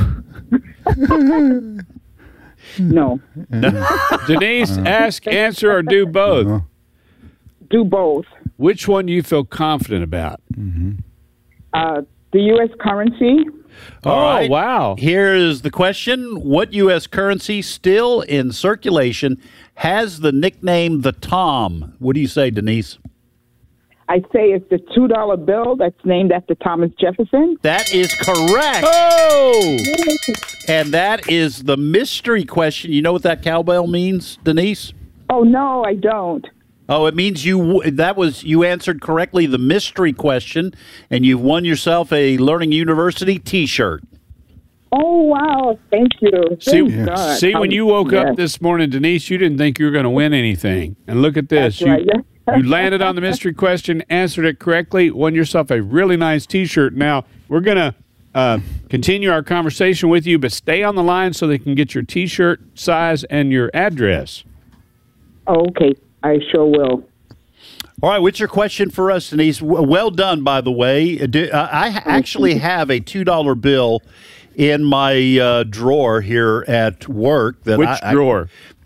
No. Denise, ask, answer, or do both? Do both. Which one do you feel confident about? Mm-hmm. Uh, the U S currency. All oh, right. wow. Here is the question. What U S currency still in circulation has the nickname the Tom? What do you say, Denise? I say it's the two dollar bill that's named after Thomas Jefferson. That is correct. Oh! And that is the mystery question. You know what that cowbell means, Denise? Oh, no, I don't. Oh, it means you that was you answered correctly the mystery question, and you've won yourself a Learning University T-shirt. Oh, wow. Thank you. See, Thank God. see when you woke Yes. up this morning, Denise, you didn't think you were going to win anything. And look at this. That's You, right. you landed on the mystery question, answered it correctly, won yourself a really nice T-shirt. Now, we're going to uh, continue our conversation with you, but stay on the line so they can get your T-shirt size and your address. Oh, okay. I sure will. All right, what's your question for us, Denise? W- Well done, by the way. Do, uh, I ha- actually have a two dollar bill in my uh, drawer here at work. That Which I, drawer?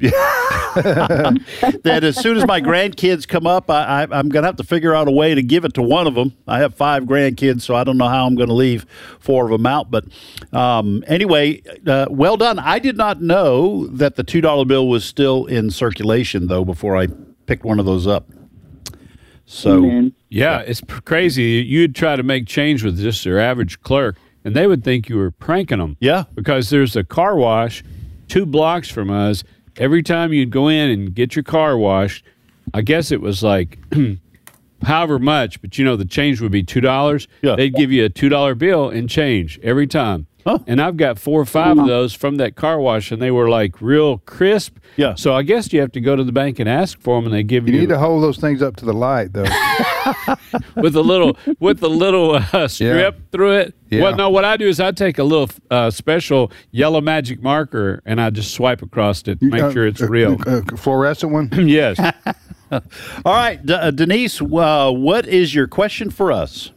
I, that as soon as my grandkids come up, I, I, I'm going to have to figure out a way to give it to one of them. I have five grandkids, so I don't know how I'm going to leave four of them out. But um, anyway, uh, well done. I did not know that the two dollar bill was still in circulation, though, before I picked one of those up. So, Amen. Yeah, it's pr- crazy. You'd try to make change with just your average clerk, and they would think you were pranking them. Yeah. Because there's a car wash two blocks from us. Every time you'd go in and get your car washed, I guess it was like however much, but you know, the change would be two dollars. Yeah. They'd give you a two dollar bill and change every time. Huh. And I've got four or five of those from that car wash, and they were like real crisp. Yeah. So I guess you have to go to the bank and ask for them, and they give You you, need to hold those things up to the light, though. with a little with the little uh, strip Yeah. through it. Yeah. Well, no, what I do is I take a little uh, special yellow magic marker and I just swipe across it, make Uh, sure it's uh, real. uh, fluorescent one? Yes. all right, D- uh, Denise, uh, what is your question for us?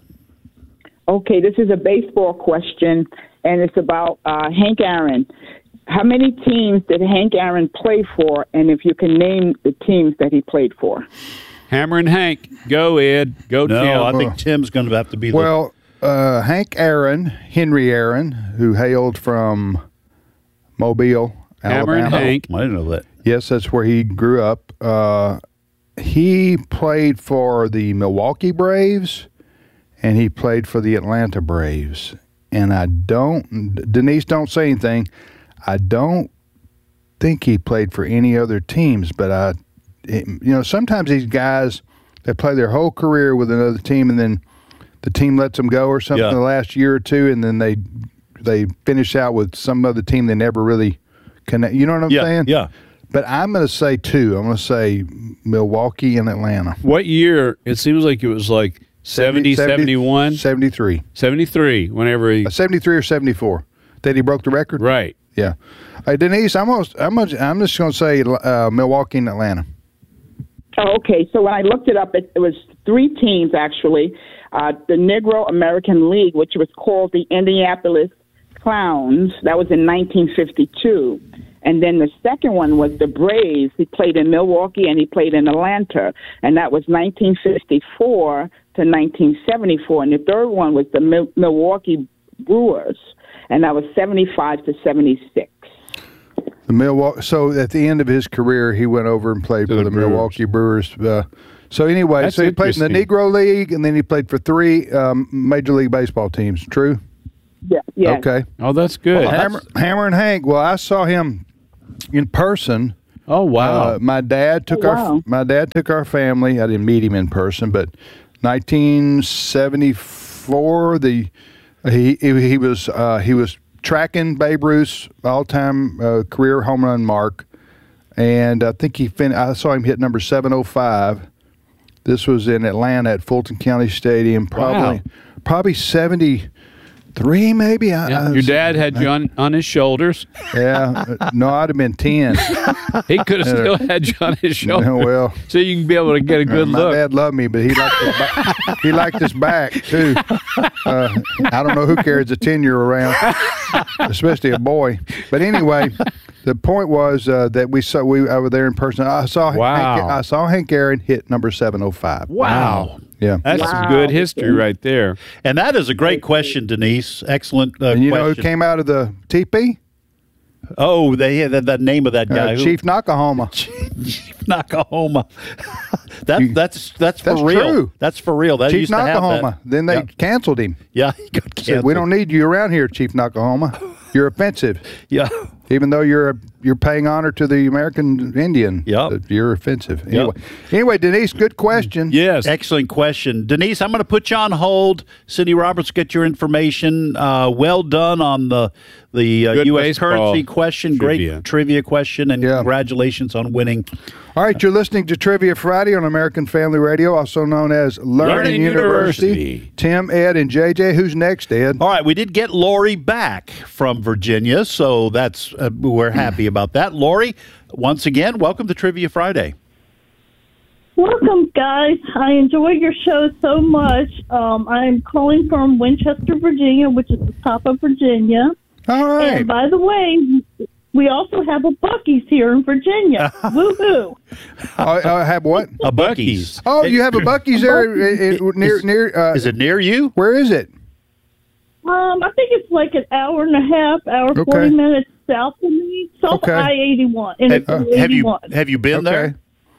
Okay, this is a baseball question, and it's about uh, Hank Aaron. How many teams did Hank Aaron play for, and if you can name the teams that he played for? Hammer and Hank. Go, Ed. Go, No, Tim. I think Tim's going to have to be the Well, uh, Hank Aaron, Henry Aaron, who hailed from Mobile, Hammer and Alabama. Hank. I didn't know that. Yes, that's where he grew up. Uh, he played for the Milwaukee Braves, and he played for the Atlanta Braves. And I don't, Denise, don't say anything. I don't think he played for any other teams, but I, it, you know, sometimes these guys, they play their whole career with another team, and then the team lets them go or something Yeah. the last year or two, and then they they finish out with some other team they never really connect. You know what I'm Yeah, saying? yeah. But I'm going to say two. I'm going to say Milwaukee and Atlanta. What year? It seems like it was like seventy, seventy-one, seventy-three. seventy-three, whenever he. Uh, seventy-three or seventy-four. That he broke the record? Right. Yeah. Hey, Denise, I'm, almost, I'm, gonna, I'm just going to say uh, Milwaukee and Atlanta. Oh, okay, so when I looked it up, it, it was three teams, actually. Uh, the Negro American League, which was called the Indianapolis Clowns. That was in nineteen fifty-two. And then the second one was the Braves. He played in Milwaukee and he played in Atlanta. And that was nineteen fifty-four to nineteen seventy-four. And the third one was the Mil- Milwaukee Brewers. And that was seventy-five to seventy-six. The Milwaukee. So at the end of his career, he went over and played To for the the Milwaukee Brewers. Uh, so anyway, That's so he played in the interesting. Negro League, and then he played for three um, Major League Baseball teams. True? Yeah. Yeah. Okay. Oh, that's good. Well, Hammer, Hammer and Hank. Well, I saw him in person. Oh, wow. Uh, my dad took Oh, our wow. my dad took our family. I didn't meet him in person, but nineteen seventy-four. The he he, he was uh, he was tracking Babe Ruth's all-time uh, career home run mark, and I think he fin- I saw him hit number seven oh five. This was in Atlanta at Fulton County Stadium. Probably Wow. probably seventy. Three, maybe. I, Yeah, I- your dad had you on, on his shoulders. Yeah. uh, No, I'd have been ten. He could have still had you on his shoulders. Yeah, well. so you can be able to get a good My look. dad loved me, but he liked his back, he liked his back too. Uh, I don't know who carries a ten-year around, especially a boy. But anyway, the point was uh, that we saw we over there in person. I saw Wow. Hank, I saw Hank Aaron hit number seven oh five. Wow. Yeah, That's some good history right there. And that is a great question, Denise. Excellent uh, And you question. know who came out of the teepee? Oh, they had that, that name of that guy. Uh, who- Chief Nakahoma. Chief Nakahoma. that, You- that's that's for That's real. true. That's for real. That Chief used to have Nakahoma. that. Then they Yeah. canceled him. Yeah, he got Said, canceled. we don't need you around here, Chief Nakahoma. You're offensive. Yeah. Even though you're you're paying honor to the American Indian, Yep. uh, you're offensive. Anyway, anyway, Denise, good question. Yes. Excellent question. Denise, I'm going to put you on hold. Cindy Roberts, get your information. Uh, well done on the the uh, Good U S baseball currency question. trivia. Great trivia question, and congratulations on winning. All right, you're listening to Trivia Friday on American Family Radio, also known as Learning, Learning University. University. Tim, Ed, and J J. Who's next, Ed? All right, we did get Lori back from Virginia, so that's uh, we're happy about that. Lori, once again, welcome to Trivia Friday. Welcome, guys. I enjoy your show so much. Um, I'm calling from Winchester, Virginia, which is the top of Virginia. All right. And by the way, we also have a Buc-ee's here in Virginia. Woohoo! I, I have what? A Buc-ee's. Oh, you have a Buc-ee's there uh, uh, near Is- near. Uh, Is it near you? Where is it? Um, I think it's like an hour and a half, hour Okay. forty minutes south of me, south Okay. of I eighty-one. And Have, it's have you eighty-one. have you been there?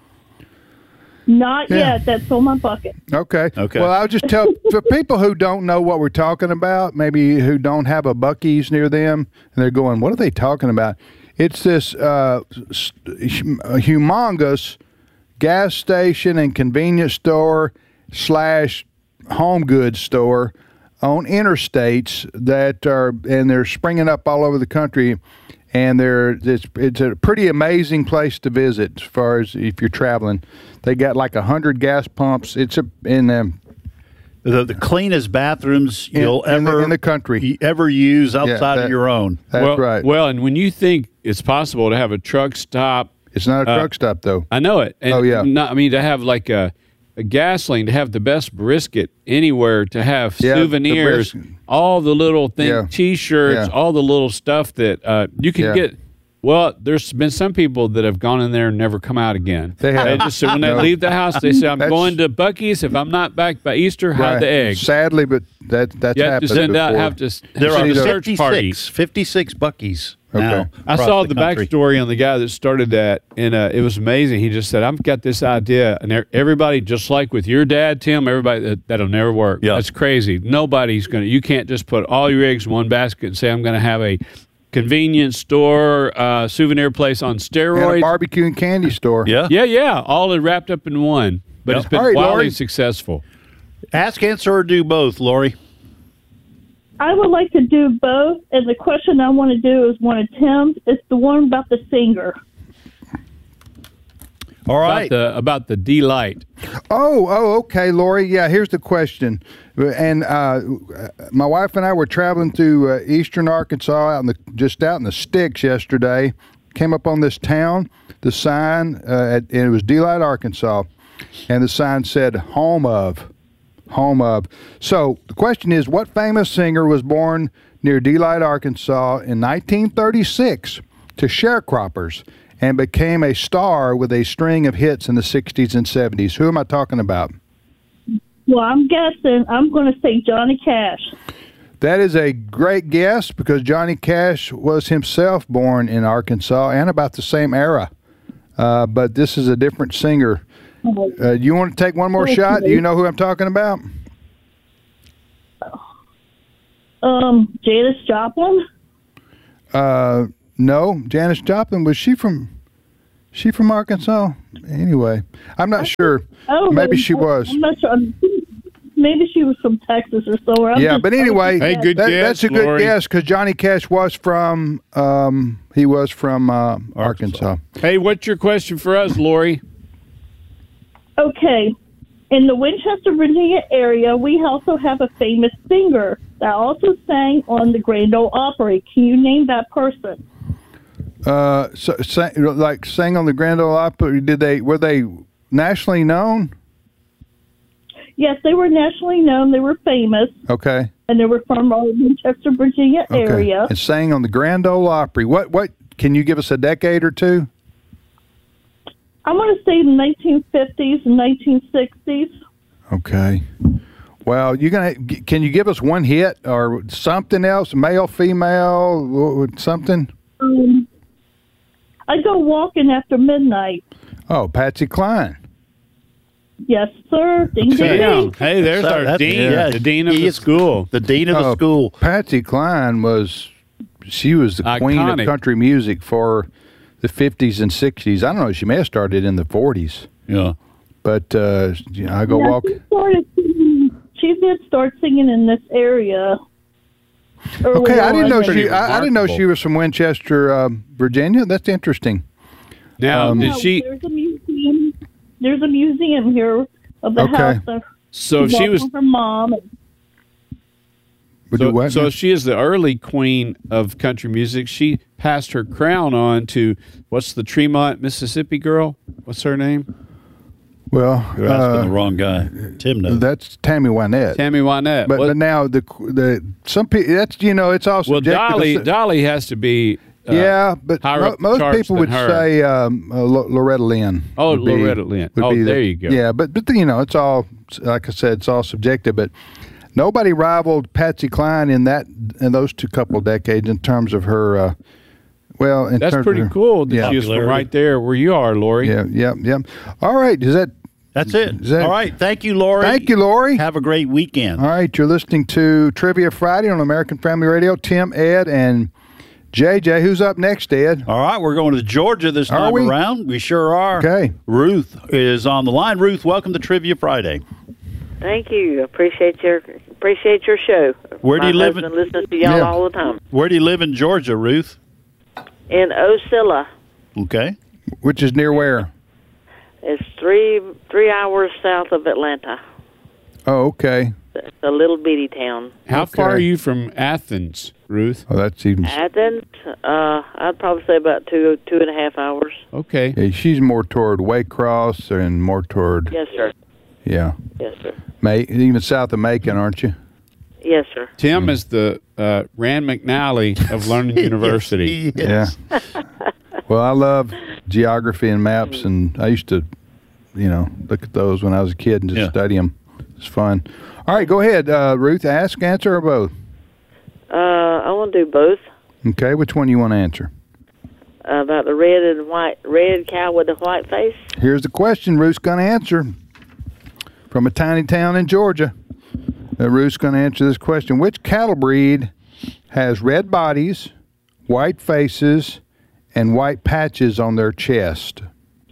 Not Yeah. yet. That's on my bucket. Okay. Okay. Well, I'll just tell for people who don't know what we're talking about, maybe who don't have a Buc-ee's near them, and they're going, "What are they talking about?" It's this uh, s- humongous gas station and convenience store slash home goods store on interstates that are, and they're springing up all over the country. And they're it's it's a pretty amazing place to visit as far as if you're traveling. They got like a hundred gas pumps. It's a in them. The, the cleanest bathrooms you'll in the- ever in the country ever use outside that- of your own. That's well, right. Well, and when you think it's possible to have a truck stop, It's not a uh, truck stop though. I know it. And Oh, yeah. Not, I mean, to have like a, a gasoline, to have the best brisket anywhere, to have Yeah, the souvenirs, brisket. all the little things, Yeah. T-shirts, Yeah. all the little stuff that uh, you can Yeah. get. Well, there's been some people that have gone in there and never come out again. They have. just when they No. leave the house, they say, "I'm That's- going to Buc-ee's. If I'm not back by Easter, hide Right. the egg." Sadly, but that that's You have happened to send out, before. have to s- There send are a search party. fifty-six, fifty-six Buc-ee's Okay. now. I across saw the, country. backstory on the guy that started that, and uh, it was amazing. He just said, "I've got this idea," and e- everybody, just like with your dad, Tim, everybody that, that'll never work. Yeah. That's crazy. Nobody's gonna. You can't just put all your eggs in one basket and say, "I'm going to have a convenience store, uh, souvenir place on And a steroids." barbecue and candy store. Yeah. Yeah, yeah, all wrapped up in one. But Yep. it's been All right, wildly Lori. successful. Ask, answer, or do both, Lori. I would like to do both, and the question I want to do is one of Tim's. It's the one about the singer. All right. About the about the delight. Oh, oh, okay, Lori. Yeah, here's the question. And uh, my wife and I were traveling through uh, eastern Arkansas, out in the just out in the sticks yesterday. Came up on this town. The sign, uh, at, and it was Delight, Arkansas, and the sign said "Home of." Home of. So the question is, what famous singer was born near Delight, Arkansas in nineteen thirty-six to sharecroppers and became a star with a string of hits in the sixties and seventies? Who am I talking about? Well, I'm guessing I'm going to say Johnny Cash. That is a great guess because Johnny Cash was himself born in Arkansas and about the same era. Uh, but this is a different singer. Uh, you want to take one more Okay. shot? Do you know who I'm talking about? Um, Janis Joplin. Uh, no, Janis Joplin. Was she from? She from Arkansas? Anyway, I'm not sure. Oh, Maybe she was. I'm not sure. Maybe she was from Texas or somewhere. I'm Yeah, just- but anyway, Hey, good that- guess, that's a good Lori. guess because Johnny Cash was from. Um, he was from uh, Arkansas. Hey, what's your question for us, Lori? Okay. In the Winchester, Virginia area, we also have a famous singer. that also sang on the Grand Ole Opry. Can you name that person? Uh, so, sang, like sang on the Grand Ole Opry. Did they were they nationally known? Yes, they were nationally known. They were famous, Okay. and they were from our Winchester, Virginia Okay. area. And sang on the Grand Ole Opry. What what can you give us a decade or two? I'm going to say the nineteen fifties and nineteen sixties. Okay. Well, you gonna can you give us one hit or something else? Male, female, wh- wh- something? Um, I go walking after midnight. Oh, Patsy Cline. Yes, sir. Ding, ding, ding. Hey, there's So our that's- dean, yeah, the dean of he the is school. The dean of the Oh, school. Patsy Cline was she was the queen Iconic. of country music for the fifties and sixties. I don't know. She may have started in the forties. Yeah. But uh, yeah, I go Yeah, walk. She, started singing, she did start singing in this area. early Okay, I didn't on. know she. I, I didn't know she was from Winchester, um, Virginia. That's interesting. Now, Um, did she? There's a museum. There's a museum here of the Okay. house. Of, So she was. her mom. And, Would do So, what so now? she is the early queen of country music. She passed her crown on to what's the Tremont, Mississippi girl? What's her name? Well, You're asking uh, the wrong guy. Tim knows. That's Tammy Wynette. Tammy Wynette. But, What- but now the the some people that's you know it's all well, subjective. Dolly, It's- Dolly has to be. Uh, yeah, but higher mo- up the most charts people than would her. say um, uh, Lo- Loretta Lynn. Oh, would be- Loretta Lynn. would Oh, be the- there you go. Yeah, but but you know it's all like I said, it's all subjective. But nobody rivaled Patsy Cline in that in those two couple decades in terms of her. Uh, well, in That's terms pretty of her, cool that yeah. she was from right there where you are, Lori. Yeah, yeah, yeah. All right, is that? That's it. Is that- All right. Thank you, Lori. Thank you, Lori. Have a great weekend. All right, you're listening to Trivia Friday on American Family Radio. Tim, Ed, and J J. Who's up next, Ed? All right, we're going to Georgia this Are time we? around. We sure are. Okay. Ruth is on the line. Ruth, welcome to Trivia Friday. Thank you. Appreciate your appreciate your show. Where do My you live in- husband listens to y'all Yeah. all the time. Where do you live in Georgia, Ruth? In Ocilla, Okay. Which is near where? it's three three hours south of Atlanta. Oh, okay. It's a little bitty town. How Okay. far are you from Athens, Ruth? Oh, that's even. Athens, uh, I'd probably say about two two and a half hours. Okay. Yeah, she's more toward Waycross and more toward. Yes, sir. Yeah. Yes, sir. May, even south of Macon, aren't you? Yes, sir. Tim is the uh, Rand McNally of Learning University. Yeah. Well, I love geography and maps, and I used to, you know, look at those when I was a kid and just Yeah. study them. It's fun. All right, go ahead, uh, Ruth. Ask, answer, or both. Uh, I want to do both. Okay, which one you want to answer? Uh, about the red and white red cow with the white face. Here's the question Ruth's going to answer from a tiny town in Georgia. Uh, Ruth's going to answer this question. Which cattle breed has red bodies, white faces, and white patches on their chest?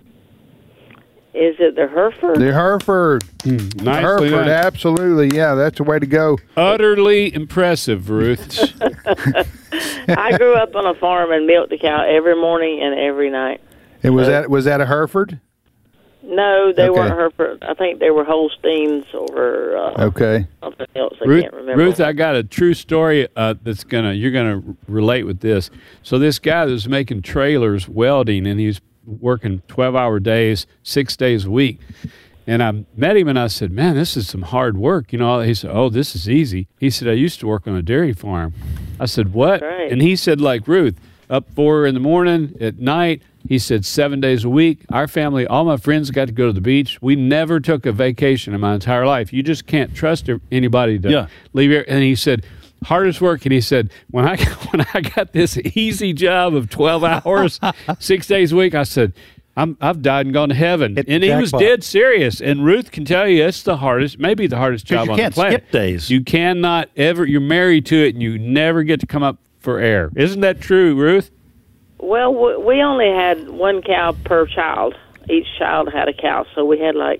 Is it the Hereford? The Hereford. nicely Hereford, done. absolutely. Yeah, that's the way to go. Utterly impressive, Ruth. I grew up on a farm and milked the cow every morning and every night. And was that was that a Hereford? No, they Okay. weren't Hereford. I think they were Holsteins or uh, Okay. something else. I Ruth, can't remember. Ruth, I got a true story uh, that's gonna you're gonna relate with this. So this guy that was making trailers welding, and he was working twelve hour days, six days a week. And I met him, and I said, "Man, this is some hard work." You know, he said, "Oh, this is easy." He said, "I used to work on a dairy farm." I said, "What?" Right. And he said, "Like Ruth, up four in the morning, at night." He said, seven days a week. Our family, all my friends got to go to the beach. We never took a vacation in my entire life. You just can't trust anybody to Yeah. leave here. And he said, hardest work. And he said, when I when I got this easy job of twelve hours, six days a week, I said, I'm, I've died and gone to heaven. Hit the And he was jackpot. dead serious. And Ruth can tell you it's the hardest, maybe the hardest 'Cause job you on can't the planet. skip days. You cannot ever, you're married to it and you never get to come up for air. Isn't that true, Ruth? Well, w- we only had one cow per child. Each child had a cow, so we had like